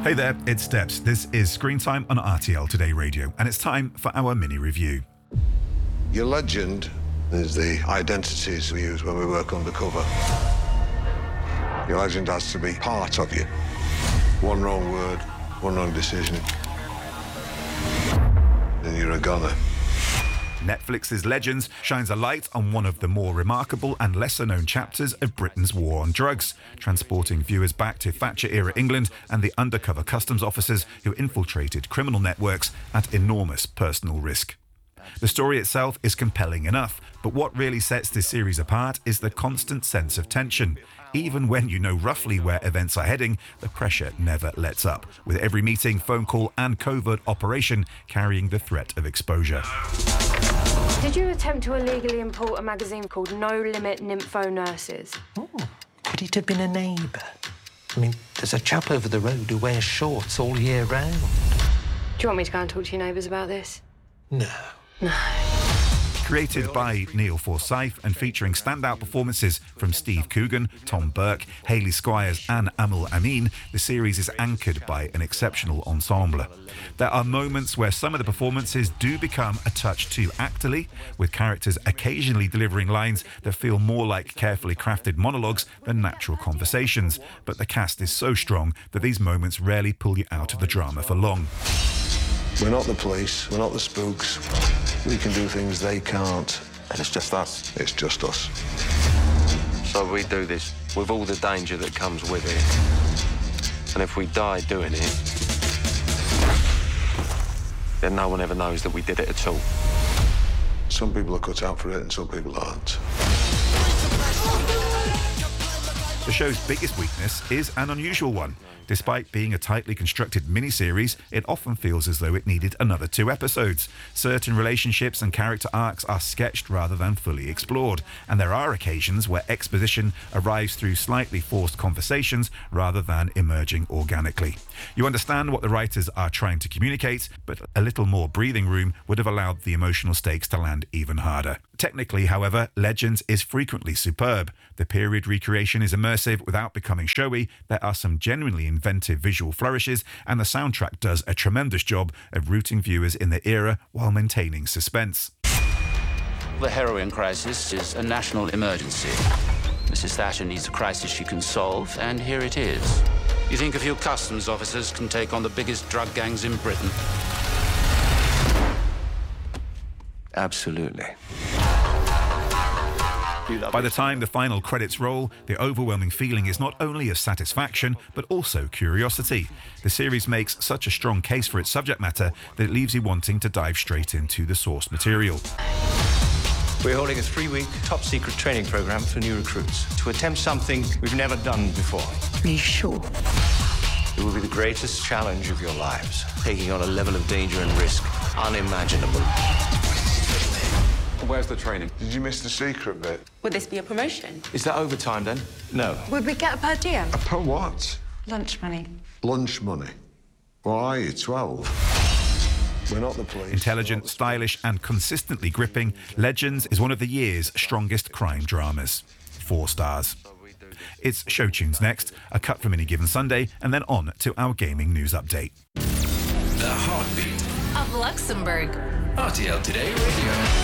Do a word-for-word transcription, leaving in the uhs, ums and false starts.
Hey there, it's Steps. This is Screen Time on R T L Today Radio, and it's time for our mini review. Your legend is the identities we use when we work undercover. Your legend has to be part of you. One wrong word, one wrong decision, and you're a goner. Netflix's Legends shines a light on one of the more remarkable and lesser-known chapters of Britain's war on drugs, transporting viewers back to Thatcher-era England and the undercover customs officers who infiltrated criminal networks at enormous personal risk. The story itself is compelling enough, but what really sets this series apart is the constant sense of tension. Even when you know roughly where events are heading, the pressure never lets up, with every meeting, phone call and covert operation carrying the threat of exposure. Did you attempt to illegally import a magazine called No Limit Nympho Nurses? Oh, could it have been a neighbour? I mean, there's a chap over the road who wears shorts all year round. Do you want me to go and talk to your neighbours about this? No. No. Created by Neil Forsyth and featuring standout performances from Steve Coogan, Tom Burke, Hayley Squires and Amil Amin, the series is anchored by an exceptional ensemble. There are moments where some of the performances do become a touch too actorly, with characters occasionally delivering lines that feel more like carefully crafted monologues than natural conversations, but the cast is so strong that these moments rarely pull you out of the drama for long. We're not the police, we're not the spooks. We can do things they can't. And it's just us. It's just us. So we do this with all the danger that comes with it. And if we die doing it, then no one ever knows that we did it at all. Some people are cut out for it and some people aren't. The show's biggest weakness is an unusual one. Despite being a tightly constructed miniseries, it often feels as though it needed another two episodes. Certain relationships and character arcs are sketched rather than fully explored, and there are occasions where exposition arrives through slightly forced conversations rather than emerging organically. You understand what the writers are trying to communicate, but a little more breathing room would have allowed the emotional stakes to land even harder. Technically, however, Legends is frequently superb. The period recreation is immersive without becoming showy, there are some genuinely inventive visual flourishes, and the soundtrack does a tremendous job of rooting viewers in the era while maintaining suspense. The heroin crisis is a national emergency. Missus Thatcher needs a crisis she can solve, and here it is. You think a few customs officers can take on the biggest drug gangs in Britain? Absolutely. By the time the final credits roll, the overwhelming feeling is not only of satisfaction, but also curiosity. The series makes such a strong case for its subject matter that it leaves you wanting to dive straight into the source material. We're holding a three-week top-secret training program for new recruits to attempt something we've never done before. Are you sure? It will be the greatest challenge of your lives, taking on a level of danger and risk unimaginable. Where's the training? Did you miss the secret bit? Would this be a promotion? Is that overtime then? No. Would we get a per diem? A per what? Lunch money. Lunch money. Why are you, twelve? We're not the police. Intelligent, stylish and consistently gripping, Legends is one of the year's strongest crime dramas. Four stars. It's Show Tunes next, a cut from any given Sunday, and then on to our gaming news update. The heartbeat of Luxembourg. R T L Today Radio.